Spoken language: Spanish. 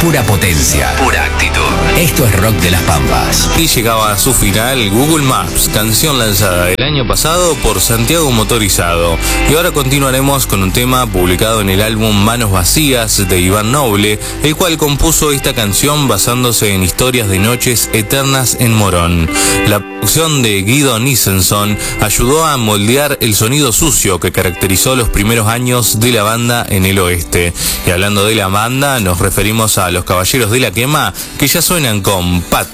Pura potencia, pura actitud. Esto es Rock de las Pampas. Y llegaba a su final Google Maps, canción lanzada el año pasado por Santiago Motorizado. Y ahora continuaremos con un tema publicado en el álbum Manos Vacías de Iván Noble, el cual compuso esta canción basándose en historias de noches eternas en Morón. La producción de Guido Nissenson ayudó a moldear el sonido sucio que caracterizó los primeros años de la banda en el oeste. Y hablando de la banda, nos referimos a Los Caballeros de la Quema, que ya suenan con Pat